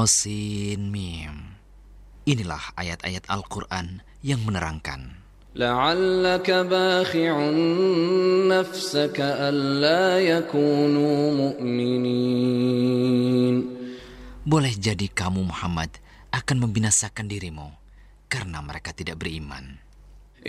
Sin Mim. Inilah ayat-ayat Al-Quran yang menerangkan. لعلك باخع نفسك ألا يكونوا مؤمنين. Boleh jadi kamu Muhammad akan membinasakan dirimu karena mereka tidak beriman.